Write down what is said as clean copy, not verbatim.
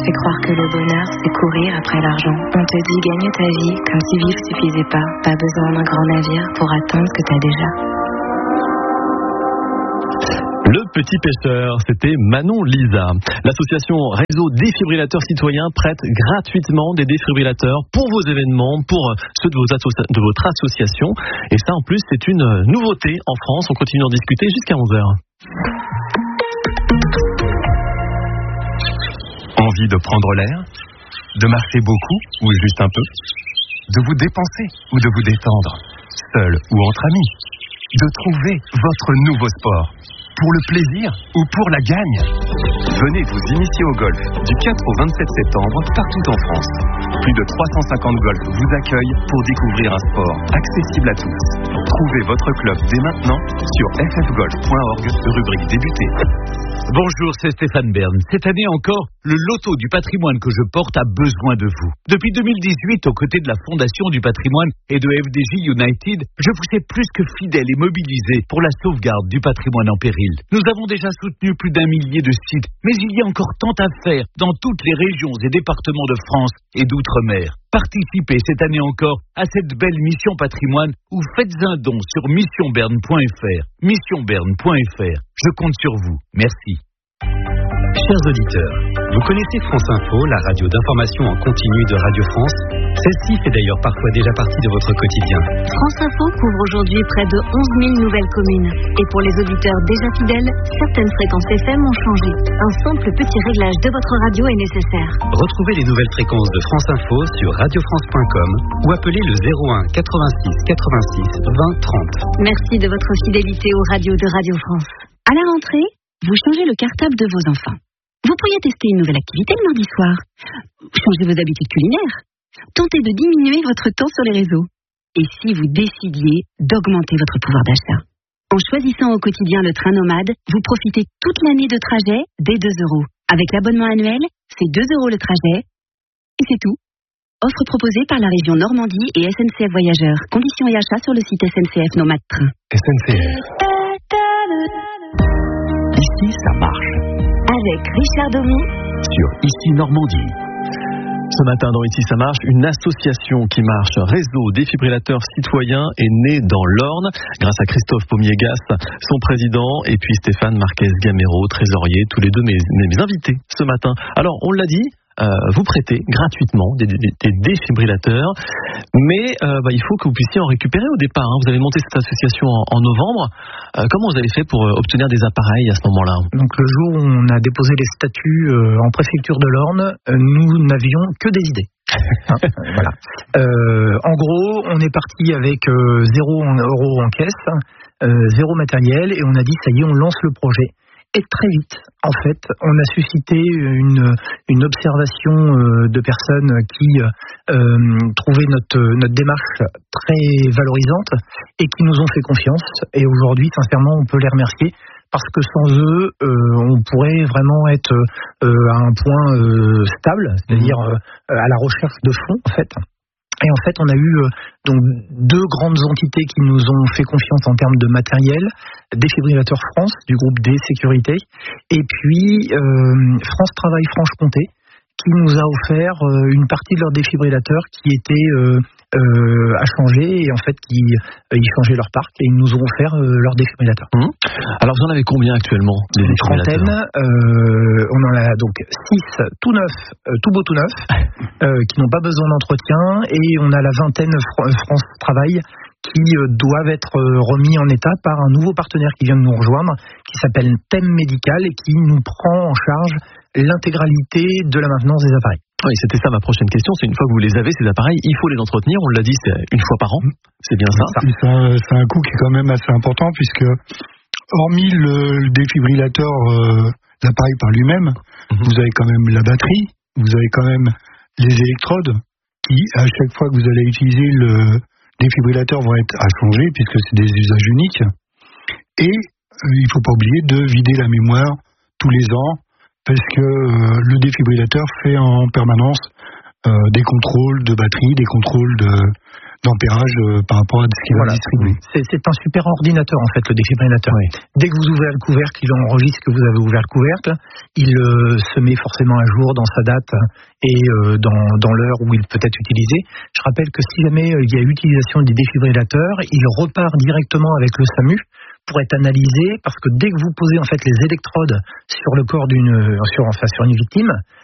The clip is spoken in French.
te fait croire que le bonheur, c'est courir après l'argent. On te dit gagne ta vie comme si vivre suffisait pas. Pas besoin d'un grand navire pour atteindre ce que t'as déjà. Le petit pêcheur, c'était Manon Lisa. L'association Réseau Défibrillateur Citoyen prête gratuitement des défibrillateurs pour vos événements, pour ceux de votre association. Et ça, en plus, c'est une nouveauté en France. On continue d'en discuter jusqu'à 11h. Envie de prendre l'air, de marcher beaucoup ou juste un peu, de vous dépenser ou de vous détendre, seul ou entre amis, de trouver votre nouveau sport, pour le plaisir ou pour la gagne. Venez vous initier au golf du 4 au 27 septembre partout en France. Plus de 350 golfs vous accueillent pour découvrir un sport accessible à tous. Trouvez votre club dès maintenant sur ffgolf.org, rubrique débuter. Bonjour, c'est Stéphane Bern. Cette année encore, le loto du patrimoine que je porte a besoin de vous. Depuis 2018, aux côtés de la Fondation du patrimoine et de FDJ United, je vous ai plus que fidèle et mobilisé pour la sauvegarde du patrimoine en péril. Nous avons déjà soutenu plus d'1 millier de sites, mais il y a encore tant à faire dans toutes les régions et départements de France et d'outre-mer. Participez cette année encore à cette belle mission patrimoine ou faites un don sur missionberne.fr. Missionberne.fr. Je compte sur vous. Merci. Chers auditeurs, vous connaissez France Info, la radio d'information en continu de Radio France. Celle-ci fait d'ailleurs parfois déjà partie de votre quotidien. France Info couvre aujourd'hui près de 11 000 nouvelles communes. Et pour les auditeurs déjà fidèles, certaines fréquences FM ont changé. Un simple petit réglage de votre radio est nécessaire. Retrouvez les nouvelles fréquences de France Info sur radiofrance.com ou appelez le 01 86 86 20 30. Merci de votre fidélité aux radios de Radio France. À la rentrée, vous changez le cartable de vos enfants. Vous pourriez tester une nouvelle activité le mardi soir. Changez vos habitudes culinaires. Tentez de diminuer votre temps sur les réseaux. Et si vous décidiez d'augmenter votre pouvoir d'achat? En choisissant au quotidien le train nomade, vous profitez toute l'année de trajet dès 2 €. Avec l'abonnement annuel, c'est 2 € le trajet. Et c'est tout. Offre proposée par la région Normandie et SNCF Voyageurs. Conditions et achats sur le site SNCF Nomade Train. SNCF. Ici, ça marche. Avec Richard Domy sur Ici Normandie. Ce matin dans Ici ça marche, une association qui marche, Réseau Défibrillateur Citoyen, est née dans l'Orne grâce à Christophe Pommier-Gas, son président, et puis Stéphane Marquez-Gamero, trésorier, tous les deux mes invités ce matin. Alors on l'a dit, vous prêtez gratuitement des défibrillateurs, mais il faut que vous puissiez en récupérer au départ. Vous avez monté cette association en novembre. Comment vous avez fait pour obtenir des appareils à ce moment-là? Donc le jour où on a déposé les statuts en préfecture de l'Orne, nous n'avions que des idées. Voilà. En gros, on est parti avec 0 € en caisse, 0 matériel, et on a dit ça y est, on lance le projet. Et très vite, en fait, on a suscité une observation de personnes qui trouvaient notre démarche très valorisante et qui nous ont fait confiance. Et aujourd'hui, sincèrement, on peut les remercier parce que sans eux, on pourrait vraiment être à un point stable, c'est-à-dire à la recherche de fonds, en fait. Et en fait, on a eu donc 2 grandes entités qui nous ont fait confiance en termes de matériel, Défibrillateur France, du groupe D Sécurité, et puis France Travail Franche-Comté, qui nous a offert une partie de leur défibrillateur qui était à changer, et en fait, ils changeaient leur parc, et ils nous ont offert leur défibrillateur. Alors, vous en avez combien actuellement, des défibrillateurs? Une trentaine. On en a donc 6 tout neufs, tout beau tout neufs, qui n'ont pas besoin d'entretien, et on a la vingtaine France Travail qui doivent être remis en état par un nouveau partenaire qui vient de nous rejoindre, qui s'appelle Thème Médical, et qui nous prend en charge l'intégralité de la maintenance des appareils. Oui, c'était ça ma prochaine question. C'est une fois que vous les avez, ces appareils, il faut les entretenir. On l'a dit, c'est une fois par an. C'est bien ça. C'est un coût qui est quand même assez important, puisque hormis le défibrillateur, l'appareil par lui-même, vous avez quand même la batterie, vous avez quand même les électrodes qui, à chaque fois que vous allez utiliser le défibrillateur, vont être à changer, puisque c'est des usages uniques. Et il ne faut pas oublier de vider la mémoire tous les ans, parce que le défibrillateur fait en permanence des contrôles de batterie, des contrôles d'ampérage par rapport à ce qu'il va distribuer. C'est un super ordinateur en fait, le défibrillateur. Oui. Dès que vous ouvrez le couvercle, il enregistre que vous avez ouvert le couvercle, il se met forcément à jour dans sa date et dans l'heure où il peut être utilisé. Je rappelle que si jamais il y a utilisation des défibrillateurs, il repart directement avec le SAMU pour être analysé, parce que dès que vous posez en fait les électrodes sur le corps sur une victime,